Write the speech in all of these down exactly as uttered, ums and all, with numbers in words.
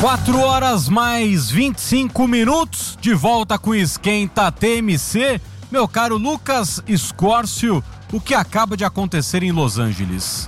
quatro horas mais vinte e cinco minutos, de volta com o Esquenta T M C. Meu caro Lucas Escórcio, o que acaba de acontecer em Los Angeles?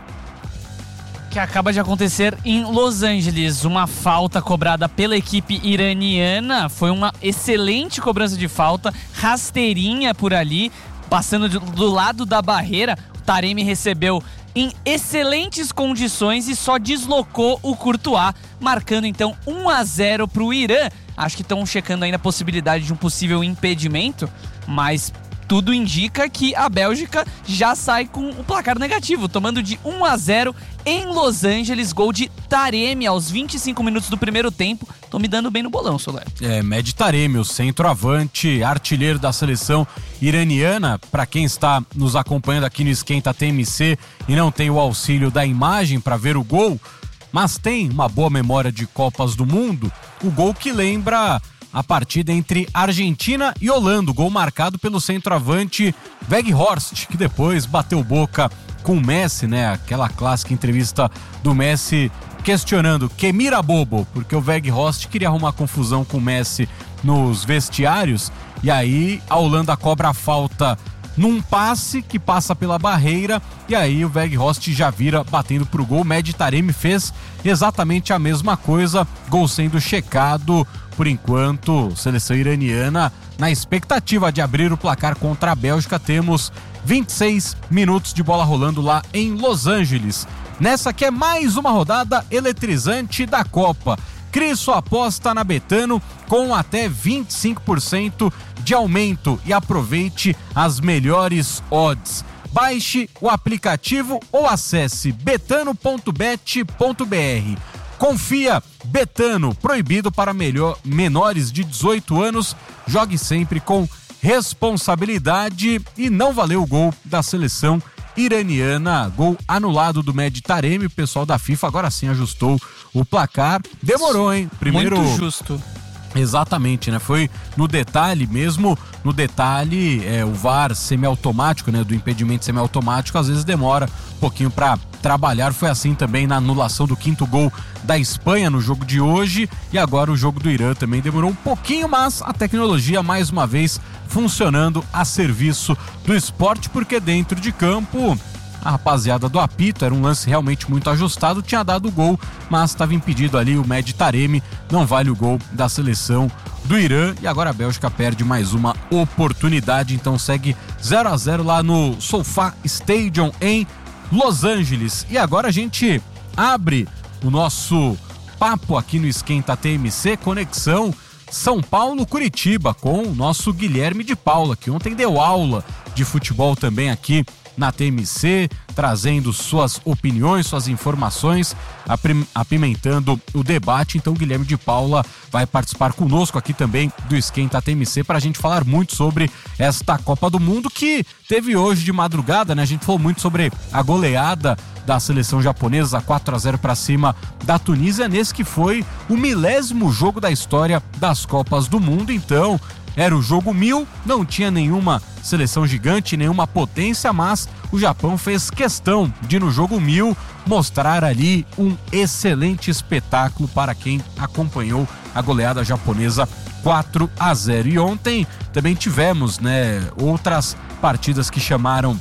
O que acaba de acontecer em Los Angeles, uma falta cobrada pela equipe iraniana, foi uma excelente cobrança de falta, rasteirinha por ali, passando do lado da barreira. O Taremi recebeu em excelentes condições e só deslocou o Courtois, marcando então um a zero para o Irã. Acho que estão checando ainda a possibilidade de um possível impedimento, mas tudo indica que a Bélgica já sai com o placar negativo, tomando de um a zero em Los Angeles, gol de Taremi aos vinte e cinco minutos do primeiro tempo. Tô me dando bem no bolão, Soler. É, Mehdi Taremi, o centroavante, artilheiro da seleção iraniana. Para quem está nos acompanhando aqui no Esquenta T M C e não tem o auxílio da imagem para ver o gol, mas tem uma boa memória de Copas do Mundo, o gol que lembra a partida entre Argentina e Holanda, o gol marcado pelo centroavante Weghorst, que depois bateu boca com o Messi, né? Aquela clássica entrevista do Messi questionando que mira bobo, porque o Weghorst queria arrumar confusão com o Messi nos vestiários, e aí a Holanda cobra a falta num passe que passa pela barreira, e aí o Weghorst já vira batendo pro gol. Mehdi Taremi fez exatamente a mesma coisa, gol sendo checado. Por enquanto, seleção iraniana na expectativa de abrir o placar contra a Bélgica. Temos vinte e seis minutos de bola rolando lá em Los Angeles. Nessa que é mais uma rodada eletrizante da Copa. Crie sua aposta na Betano com até vinte e cinco por cento de aumento e aproveite as melhores odds. Baixe o aplicativo ou acesse betano ponto bet ponto br. Confia, Betano, proibido para melhor, menores de dezoito anos. Jogue sempre com responsabilidade. E não valeu o gol da seleção iraniana, gol anulado do Mehdi Taremi. O pessoal da FIFA agora sim ajustou o placar. Demorou, hein? Primeiro... Muito justo. Exatamente, né? Foi no detalhe, mesmo no detalhe, é, o V A R semiautomático, né? Do impedimento semiautomático, às vezes demora um pouquinho para trabalhar. Foi assim também na anulação do quinto gol da Espanha no jogo de hoje, e agora o jogo do Irã também demorou um pouquinho, mas a tecnologia mais uma vez funcionando a serviço do esporte, porque dentro de campo a rapaziada do apito, era um lance realmente muito ajustado, tinha dado o gol, mas estava impedido ali o Mehdi Taremi, não vale o gol da seleção do Irã, e agora a Bélgica perde mais uma oportunidade, então segue zero a zero lá no SoFi Stadium em Los Angeles. E agora a gente abre o nosso papo aqui no Esquenta T M C, conexão São Paulo-Curitiba, com o nosso Guilherme de Paula, que ontem deu aula de futebol também aqui na T M C, trazendo suas opiniões, suas informações, apimentando o debate. Então o Guilherme de Paula vai participar conosco aqui também do Esquenta T M C para a gente falar muito sobre esta Copa do Mundo que teve hoje de madrugada, né? A gente falou muito sobre a goleada da seleção japonesa, quatro a zero para cima da Tunísia, nesse que foi o milésimo jogo da história das Copas do Mundo. Então era o jogo mil, não tinha nenhuma seleção gigante, nenhuma potência, mas o Japão fez questão de, no jogo mil, mostrar ali um excelente espetáculo para quem acompanhou a goleada japonesa quatro a zero. E ontem também tivemos, né, outras partidas que chamaram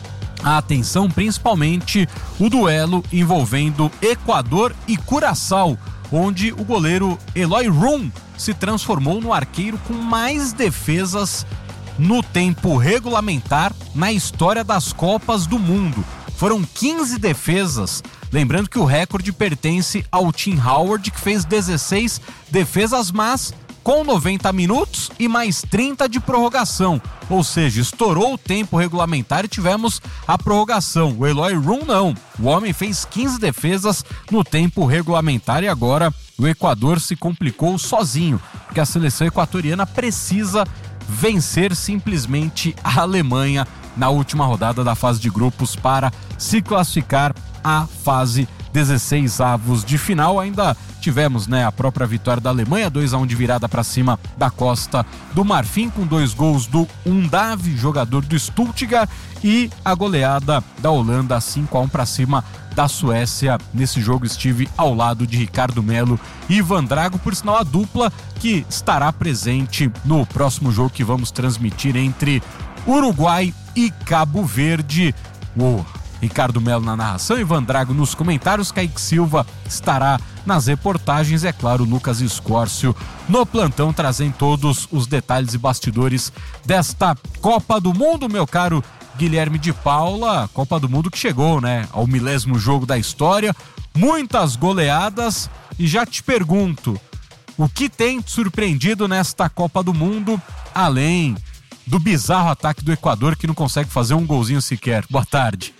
a atenção, principalmente o duelo envolvendo Equador e Curaçao, onde o goleiro Eloy Room se transformou no arqueiro com mais defesas no tempo regulamentar na história das Copas do Mundo. Foram quinze defesas, lembrando que o recorde pertence ao Tim Howard, que fez dezesseis defesas, mas com noventa minutos e mais trinta de prorrogação, ou seja, estourou o tempo regulamentar e tivemos a prorrogação. O Eloy Room não, o homem fez quinze defesas no tempo regulamentar, e agora o Equador se complicou sozinho, porque a seleção equatoriana precisa vencer simplesmente a Alemanha na última rodada da fase de grupos para se classificar à fase dezesseis avos de final. Ainda tivemos, né, a própria vitória da Alemanha, dois a um de virada para cima da Costa do Marfim, com dois gols do Undav, jogador do Stuttgart, e a goleada da Holanda, cinco a um para cima da Suécia. Nesse jogo estive ao lado de Ricardo Melo e Ivan Drago, por sinal a dupla que estará presente no próximo jogo que vamos transmitir entre Uruguai e Cabo Verde. O Ricardo Melo na narração, Ivan Drago nos comentários, Kaique Silva estará nas reportagens, é claro, Lucas Escórcio no plantão, trazendo todos os detalhes e bastidores desta Copa do Mundo, meu caro Guilherme de Paula. Copa do Mundo que chegou, né, ao milésimo jogo da história, muitas goleadas, e já te pergunto, o que tem te surpreendido nesta Copa do Mundo, além do bizarro ataque do Equador que não consegue fazer um golzinho sequer? Boa tarde.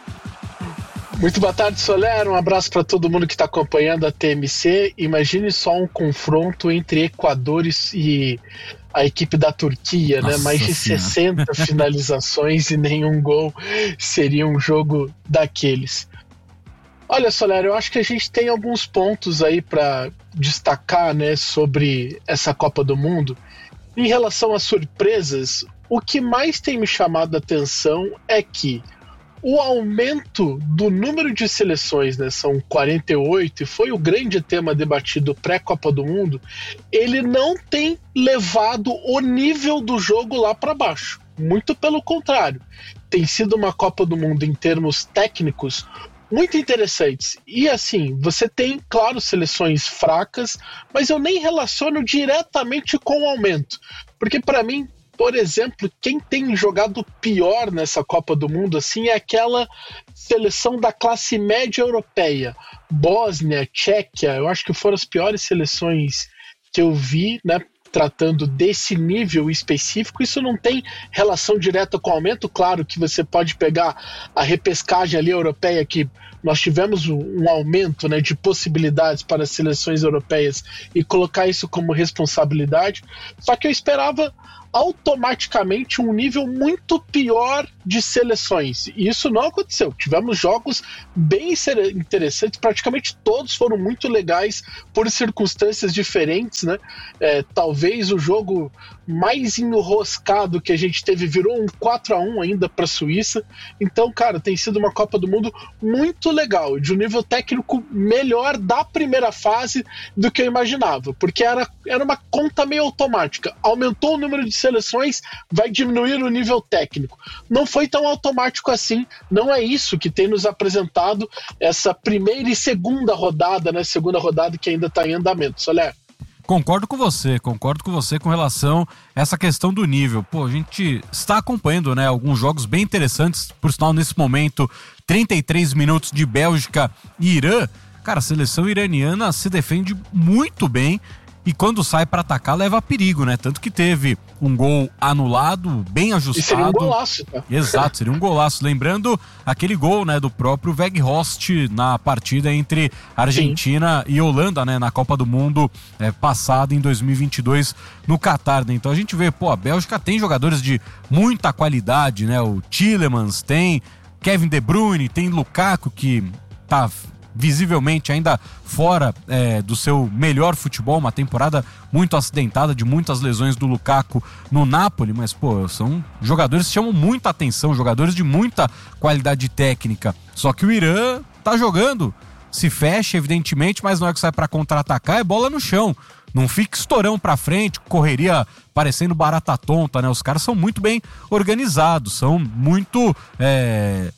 Muito boa tarde, Soler. Um abraço para todo mundo que está acompanhando a T M C. Imagine só um confronto entre Equador e a equipe da Turquia, né? Mais de sessenta finalizações e nenhum gol. Seria um jogo daqueles. Olha, Soler, eu acho que a gente tem alguns pontos aí para destacar, né, sobre essa Copa do Mundo. Em relação às surpresas, o que mais tem me chamado a atenção é que o aumento do número de seleções, né, são quarenta e oito, e foi o grande tema debatido pré-Copa do Mundo, ele não tem levado o nível do jogo lá para baixo. Muito pelo contrário. Tem sido uma Copa do Mundo em termos técnicos muito interessantes. E assim, você tem, claro, seleções fracas, mas eu nem relaciono diretamente com o aumento. Porque para mim, por exemplo, quem tem jogado pior nessa Copa do Mundo assim é aquela seleção da classe média europeia. Bósnia, Tchequia, eu acho que foram as piores seleções que eu vi, né, tratando desse nível específico. Isso não tem relação direta com o aumento. Claro que você pode pegar a repescagem ali europeia, que nós tivemos um aumento, né, de possibilidades para as seleções europeias, e colocar isso como responsabilidade. Só que eu esperava automaticamente um nível muito pior de seleções, e isso não aconteceu. Tivemos jogos bem interessantes, praticamente todos foram muito legais por circunstâncias diferentes, né? É, talvez o jogo mais enroscado que a gente teve virou um quatro a um ainda para a Suíça. Então, cara, tem sido uma Copa do Mundo muito legal, de um nível técnico melhor da primeira fase do que eu imaginava, porque era, era uma conta meio automática. Aumentou o número de seleções, vai diminuir o nível técnico. Não foi tão automático assim. Não é isso que tem nos apresentado essa primeira e segunda rodada, né? Segunda rodada que ainda está em andamento. Soler? Concordo com você, concordo com você com relação a essa questão do nível. Pô, a gente está acompanhando, né, alguns jogos bem interessantes, por sinal, nesse momento, trinta e três minutos de Bélgica e Irã. Cara, a seleção iraniana se defende muito bem e quando sai para atacar leva perigo, né? Tanto que teve um gol anulado, bem ajustado. E seria um golaço, tá? Exato, seria um golaço. Lembrando aquele gol, né, do próprio Weghorst na partida entre Argentina Sim. e Holanda, né, na Copa do Mundo é, passada em dois mil e vinte e dois no Catar, né? Então a gente vê, pô, a Bélgica tem jogadores de muita qualidade, né? O Tielemans, tem Kevin De Bruyne, tem Lukaku, que tá visivelmente ainda fora é, do seu melhor futebol, uma temporada muito acidentada, de muitas lesões do Lukaku no Napoli, mas pô, são jogadores que chamam muita atenção, jogadores de muita qualidade técnica. Só que o Irã tá jogando, se fecha evidentemente, mas na hora que sai para contra-atacar é bola no chão, não fica estourão pra frente, correria parecendo barata tonta, né? Os caras são muito bem organizados, são muito é...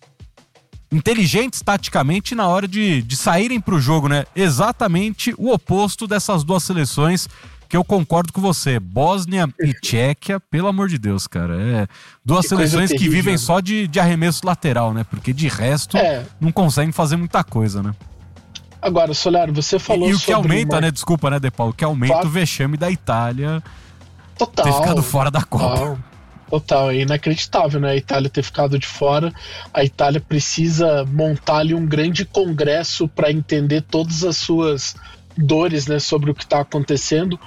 inteligentes taticamente na hora de, de saírem pro jogo, né? Exatamente o oposto dessas duas seleções que eu concordo com você. Bósnia e Tchequia, pelo amor de Deus, cara. É duas que seleções que terrível, vivem só de, de arremesso lateral, né? Porque de resto é. não conseguem fazer muita coisa, né? Agora, Soler, você falou sobre... E o que sobre aumenta, uma... né? Desculpa, né, De Paulo? O que aumenta claro. o vexame da Itália Total. ter ficado fora da Copa. Total. Total, é inacreditável, né? A Itália ter ficado de fora. A Itália precisa montar ali um grande congresso para entender todas as suas dores, né, sobre o que está acontecendo.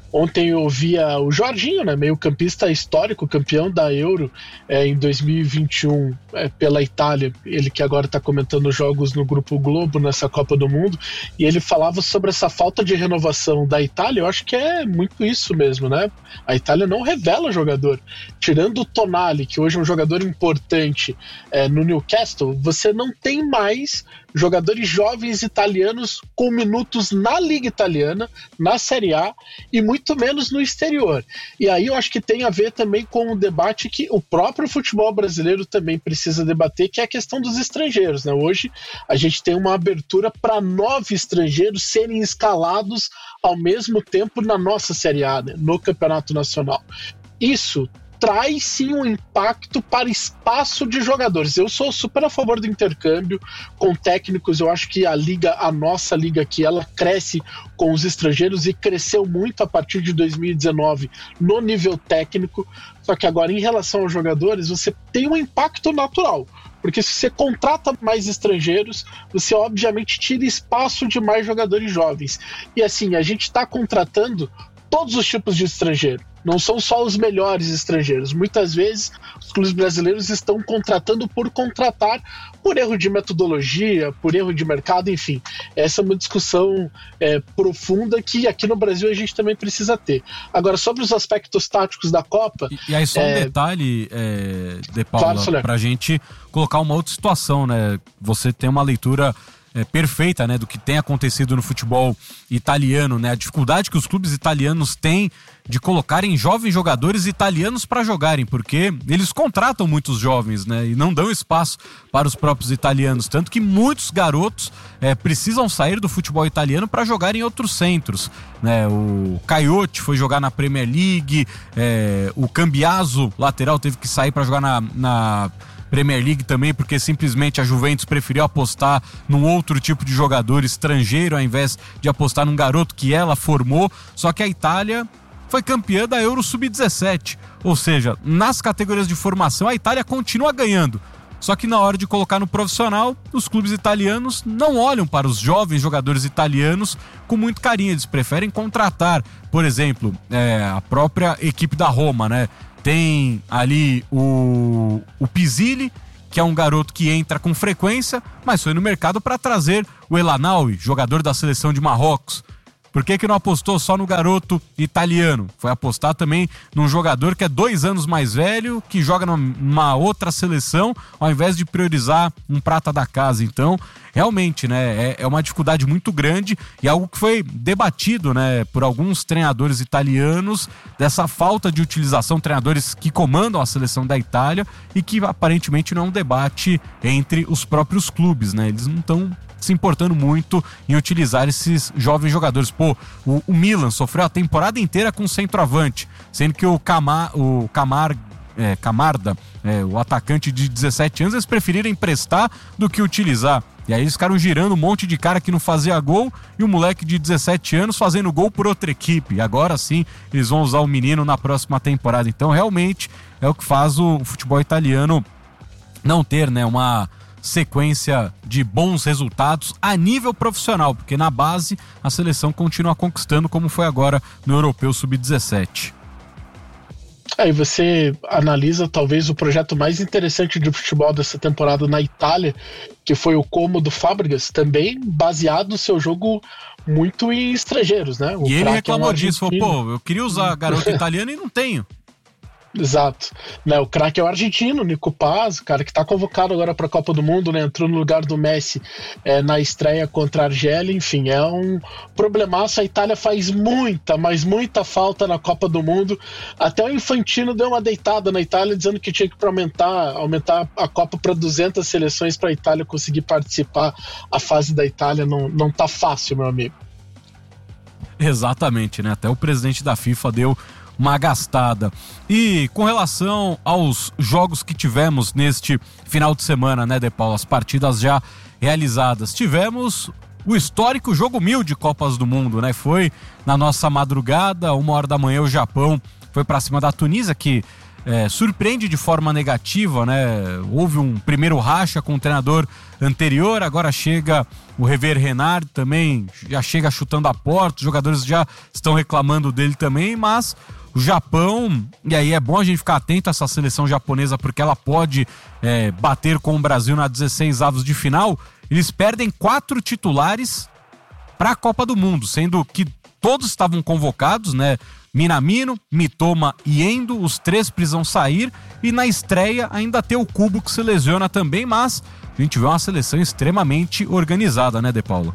Ontem eu via o Jorginho, né, meio campista histórico, campeão da Euro é, em dois mil e vinte e um é, pela Itália, ele que agora está comentando jogos no Grupo Globo nessa Copa do Mundo, e ele falava sobre essa falta de renovação da Itália. Eu acho que é muito isso mesmo, né? A Itália não revela jogador. Tirando o Tonali, que hoje é um jogador importante é, no Newcastle, você não tem mais jogadores jovens italianos com minutos na Liga Italiana, na Série A, e muito menos no exterior. E aí eu acho que tem a ver também com um debate que o próprio futebol brasileiro também precisa debater, que é a questão dos estrangeiros, né? Hoje a gente tem uma abertura para nove estrangeiros serem escalados ao mesmo tempo na nossa Série A, né? No Campeonato Nacional. Isso traz sim um impacto para espaço de jogadores. Eu sou super a favor do intercâmbio com técnicos. Eu acho que a liga, a nossa liga aqui, ela cresce com os estrangeiros e cresceu muito a partir de dois mil e dezenove no nível técnico. Só que agora, em relação aos jogadores, você tem um impacto natural, porque se você contrata mais estrangeiros, você obviamente tira espaço de mais jogadores jovens. E assim, a gente está contratando todos os tipos de estrangeiro. Não são só os melhores estrangeiros. Muitas vezes os clubes brasileiros estão contratando por contratar, por erro de metodologia, por erro de mercado, enfim. Essa é uma discussão é, profunda que aqui no Brasil a gente também precisa ter. Agora, sobre os aspectos táticos da Copa... E, e aí só um é... detalhe, é, De Paula, claro, para a gente colocar uma outra situação, né? Você tem uma leitura... É, perfeita, né, do que tem acontecido no futebol italiano, né, a dificuldade que os clubes italianos têm de colocarem jovens jogadores italianos para jogarem, porque eles contratam muitos jovens, né, e não dão espaço para os próprios italianos, tanto que muitos garotos é, precisam sair do futebol italiano para jogar em outros centros, né, o Caiotti foi jogar na Premier League, é, o Cambiaso, lateral, teve que sair para jogar na, na Premier League também, porque simplesmente a Juventus preferiu apostar num outro tipo de jogador estrangeiro ao invés de apostar num garoto que ela formou. Só que a Itália foi campeã da Euro sub dezessete, ou seja, nas categorias de formação a Itália continua ganhando. Só que na hora de colocar no profissional, os clubes italianos não olham para os jovens jogadores italianos com muito carinho. Eles preferem contratar, por exemplo, é, a própria equipe da Roma, né? Tem ali o, o Pizzilli, que é um garoto que entra com frequência, mas foi no mercado para trazer o El Anaoui, jogador da seleção de Marrocos. Por que que não apostou só no garoto italiano? Foi apostar também num jogador que é dois anos mais velho, que joga numa outra seleção, ao invés de priorizar um prata da casa. Então, realmente, né, é, é uma dificuldade muito grande e algo que foi debatido, né, por alguns treinadores italianos, dessa falta de utilização, treinadores que comandam a seleção da Itália, e que aparentemente não é um debate entre os próprios clubes, né? Eles não estão se importando muito em utilizar esses jovens jogadores. Pô, o, o Milan sofreu a temporada inteira com centroavante, sendo que o, Camar, o Camar, é, Camarda, é, o atacante de dezessete anos, eles preferiram emprestar do que utilizar. E aí eles ficaram girando um monte de cara que não fazia gol, e o moleque de dezessete anos fazendo gol por outra equipe. E agora sim eles vão usar o menino na próxima temporada. Então realmente é o que faz o futebol italiano não ter, né, uma sequência de bons resultados a nível profissional, porque na base a seleção continua conquistando, como foi agora no Europeu sub dezessete. Aí você analisa talvez o projeto mais interessante de futebol dessa temporada na Itália, que foi o Como do Fábregas, também baseado no seu jogo muito em estrangeiros, né? O e ele reclamou é um disso, falou, pô, eu queria usar garoto italiano e não tenho. Exato, né, o craque é o argentino, Nico Paz, cara que tá convocado agora para a Copa do Mundo, né, entrou no lugar do Messi é, na estreia contra a Argélia. Enfim, é um problemaço. A Itália faz muita, mas muita falta na Copa do Mundo. Até o Infantino deu uma deitada na Itália, dizendo que tinha que aumentar, aumentar a Copa para duzentas seleções para a Itália conseguir participar. A fase da Itália não, não tá fácil, meu amigo. Exatamente, né, até o presidente da FIFA deu uma gastada. E com relação aos jogos que tivemos neste final de semana, né, De Paula, as partidas já realizadas, tivemos o histórico jogo mil de Copas do Mundo, né? Foi na nossa madrugada, uma hora da manhã, o Japão foi para cima da Tunísia, que é, surpreende de forma negativa, né? Houve um primeiro racha com o treinador anterior, agora chega o Hervé Renard também, já chega chutando a porta, os jogadores já estão reclamando dele também, mas o Japão, e aí é bom a gente ficar atento a essa seleção japonesa, porque ela pode é, bater com o Brasil na dezesseis avos de final. Eles perdem quatro titulares para a Copa do Mundo, sendo que todos estavam convocados, né? Minamino, Mitoma e Endo, os três precisam sair, e na estreia ainda tem o Kubo que se lesiona também, mas a gente vê uma seleção extremamente organizada, né, De Paula?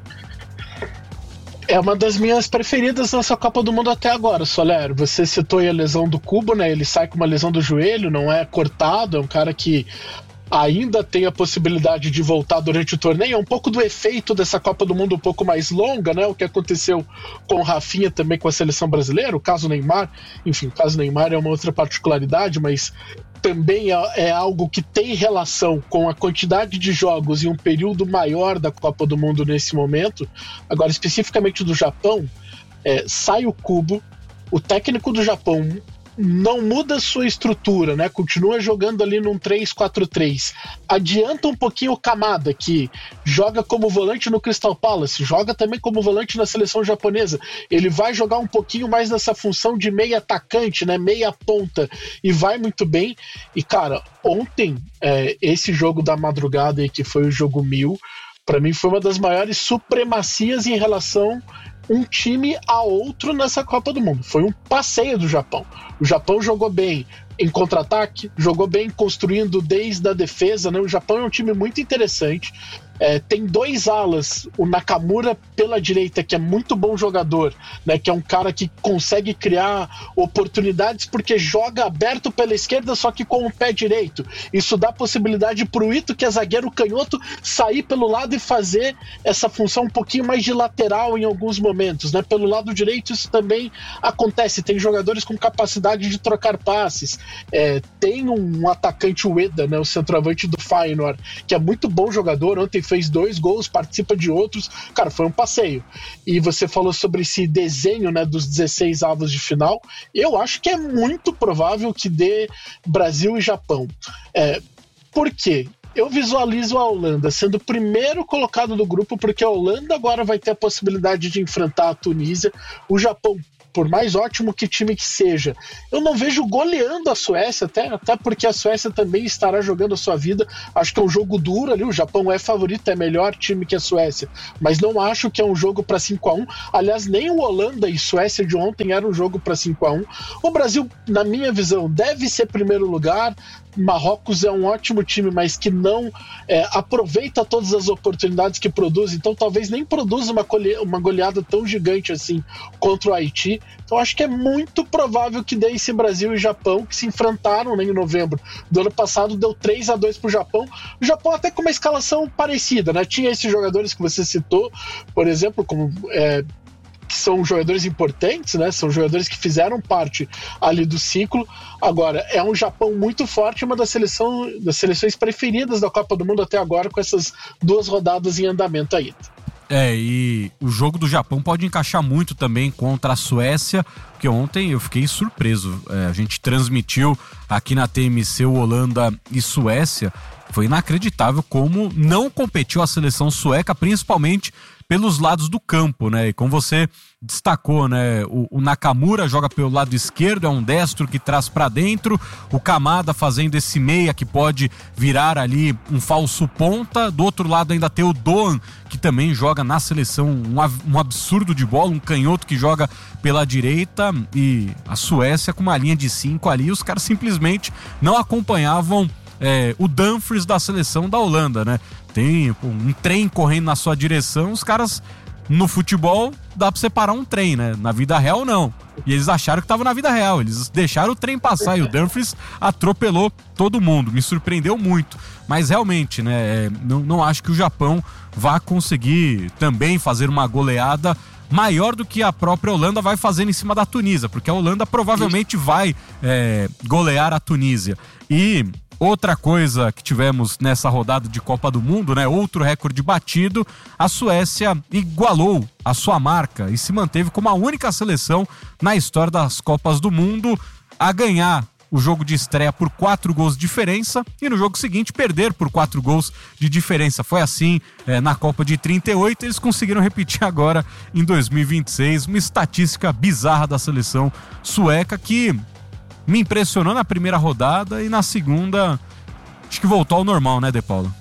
É uma das minhas preferidas nessa Copa do Mundo até agora, Soler. Você citou aí a lesão do Kubo, né? Ele sai com uma lesão do joelho, não é cortado, é um cara que ainda tem a possibilidade de voltar durante o torneio. É um pouco do efeito dessa Copa do Mundo um pouco mais longa, né? O que aconteceu com o Rafinha também com a seleção brasileira, o caso Neymar. Enfim, o caso Neymar é uma outra particularidade, mas também é, é algo que tem relação com a quantidade de jogos e um período maior da Copa do Mundo nesse momento. Agora, especificamente do Japão, é, sai o Kubo, o técnico do Japão não muda sua estrutura, né? Continua jogando ali num três quatro três. Adianta um pouquinho o Kamada, que joga como volante no Crystal Palace, joga também como volante na seleção japonesa. Ele vai jogar um pouquinho mais nessa função de meia atacante, né? Meia ponta, e vai muito bem. E, cara, ontem, é, esse jogo da madrugada aí, que foi o jogo mil, para mim foi uma das maiores supremacias em relação um time a outro nessa Copa do Mundo. Foi um passeio do Japão. O Japão jogou bem em contra-ataque, jogou bem construindo desde a defesa, né? O Japão é um time muito interessante. É, tem dois alas, o Nakamura pela direita, que é muito bom jogador, né, que é um cara que consegue criar oportunidades porque joga aberto pela esquerda, só que com o pé direito. Isso dá possibilidade pro Ito, que é zagueiro canhoto, sair pelo lado e fazer essa função um pouquinho mais de lateral em alguns momentos, né? Pelo lado direito isso também acontece, tem jogadores com capacidade de trocar passes. É, tem um atacante, o Ueda, né, o centroavante do Feyenoord, que é muito bom jogador, ontem fez dois gols, participa de outros. Cara, foi um passeio. E você falou sobre esse desenho, né, dos dezesseis avos de final. Eu acho que é muito provável que dê Brasil e Japão. É, por quê? Eu visualizo a Holanda sendo o primeiro colocado do grupo, porque a Holanda agora vai ter a possibilidade de enfrentar a Tunísia. O Japão, por mais ótimo que time que seja, eu não vejo goleando a Suécia, até, até porque a Suécia também estará jogando a sua vida. Acho que é um jogo duro ali, o Japão é favorito, é melhor time que a Suécia, mas não acho que é um jogo para cinco a um. Aliás, nem o Holanda e Suécia de ontem era um jogo para cinco a um. O Brasil, na minha visão, deve ser primeiro lugar. Marrocos é um ótimo time, mas que não é, aproveita todas as oportunidades que produz, então talvez nem produza uma, colhe- uma goleada tão gigante assim contra o Haiti. Então acho que é muito provável que dê esse Brasil e Japão, que se enfrentaram, né, em novembro do ano passado, deu três a dois pro Japão. O Japão até com uma escalação parecida, né? Tinha esses jogadores que você citou, por exemplo, como é, que são jogadores importantes, né? São jogadores que fizeram parte ali do ciclo. Agora, é um Japão muito forte, uma das, seleção, das seleções preferidas da Copa do Mundo até agora, com essas duas rodadas em andamento ainda. É, e o jogo do Japão pode encaixar muito também contra a Suécia, porque ontem eu fiquei surpreso. É, a gente transmitiu aqui na T M C o Holanda e Suécia. Foi inacreditável como não competiu a seleção sueca, principalmente pelos lados do campo, né? E como você destacou, né? O, o Nakamura joga pelo lado esquerdo, é um destro que traz para dentro. O Kamada fazendo esse meia que pode virar ali um falso ponta. Do outro lado ainda tem o Doan, que também joga na seleção um, um absurdo de bola, um canhoto que joga pela direita. E a Suécia com uma linha de cinco ali, os caras simplesmente não acompanhavam É, o Dumfries da seleção da Holanda, né? Tem um trem correndo na sua direção, os caras no futebol dá pra separar um trem, né? Na vida real não. E eles acharam que tava na vida real, eles deixaram o trem passar e o Dumfries atropelou todo mundo, me surpreendeu muito. Mas realmente, né? É, não, não acho que o Japão vá conseguir também fazer uma goleada maior do que a própria Holanda vai fazendo em cima da Tunísia, porque a Holanda provavelmente vai é, golear a Tunísia. E outra coisa que tivemos nessa rodada de Copa do Mundo, né? Outro recorde batido, a Suécia igualou a sua marca e se manteve como a única seleção na história das Copas do Mundo a ganhar o jogo de estreia por quatro gols de diferença e no jogo seguinte perder por quatro gols de diferença. Foi assim é, na Copa de trinta e oito, eles conseguiram repetir agora em dois mil e vinte e seis, uma estatística bizarra da seleção sueca que me impressionou na primeira rodada e na segunda acho que voltou ao normal, né, De Paula?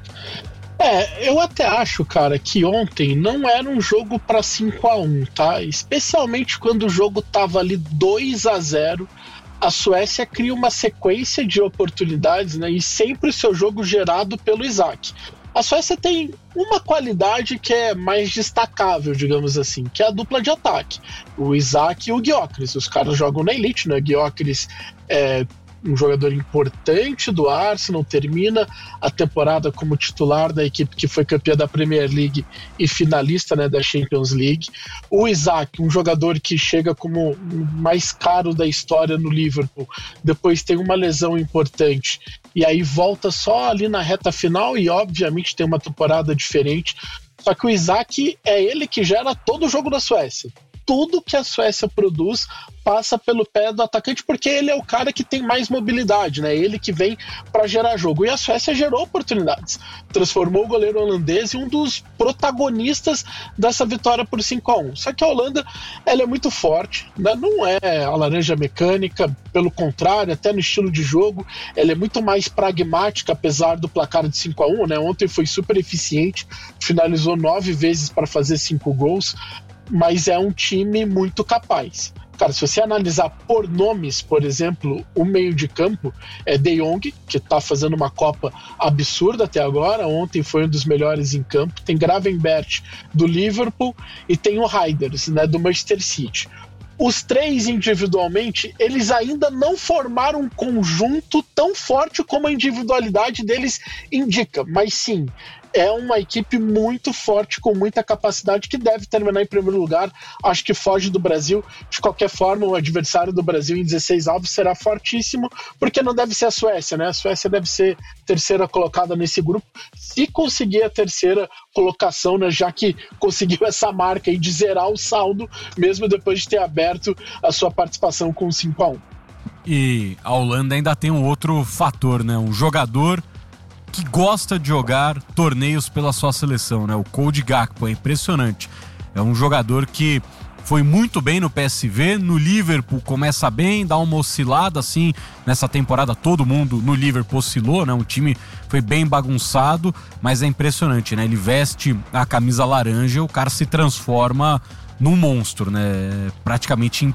É, eu até acho, cara, que ontem não era um jogo para cinco a um, tá? Especialmente quando o jogo tava ali dois a zero, a Suécia cria uma sequência de oportunidades, né? E sempre o seu jogo gerado pelo Isak. A Suécia tem uma qualidade que é mais destacável, digamos assim, que é a dupla de ataque. O Isak e o Gyökeres. Os caras jogam na elite, né? Gyökeres é um jogador importante do Arsenal, termina a temporada como titular da equipe que foi campeã da Premier League e finalista, né, da Champions League. O Isak, um jogador que chega como o mais caro da história no Liverpool, depois tem uma lesão importante e aí volta só ali na reta final e obviamente tem uma temporada diferente, só que o Isak é ele que gera todo o jogo da Suécia. Tudo que a Suécia produz passa pelo pé do atacante, porque ele é o cara que tem mais mobilidade, né? Ele que vem para gerar jogo. E a Suécia gerou oportunidades. Transformou o goleiro holandês em um dos protagonistas dessa vitória por cinco a um. Só que a Holanda, ela é muito forte, né? Não é a laranja mecânica, pelo contrário, até no estilo de jogo, ela é muito mais pragmática, apesar do placar de cinco a um, né? Ontem foi super eficiente, finalizou nove vezes para fazer cinco gols, mas é um time muito capaz. Cara, se você analisar por nomes, por exemplo, o meio de campo é De Jong, que tá fazendo uma Copa absurda até agora, ontem foi um dos melhores em campo, tem Gravenberch do Liverpool e tem o Reinders, né, do Manchester City. Os três individualmente, eles ainda não formaram um conjunto tão forte como a individualidade deles indica, mas sim, é uma equipe muito forte, com muita capacidade, que deve terminar em primeiro lugar. Acho que foge do Brasil. De qualquer forma, o adversário do Brasil em dezesseis avos será fortíssimo, porque não deve ser a Suécia, né? A Suécia deve ser terceira colocada nesse grupo, se conseguir a terceira colocação, né? Já que conseguiu essa marca aí de zerar o saldo, mesmo depois de ter aberto a sua participação com cinco a um. E a Holanda ainda tem um outro fator, né? Um jogador que gosta de jogar torneios pela sua seleção, né? O Cody Gakpo é impressionante. É um jogador que foi muito bem no P S V, no Liverpool começa bem, dá uma oscilada assim, nessa temporada todo mundo no Liverpool oscilou, né? O time foi bem bagunçado, mas é impressionante, né? Ele veste a camisa laranja, o cara se transforma num monstro, né? Praticamente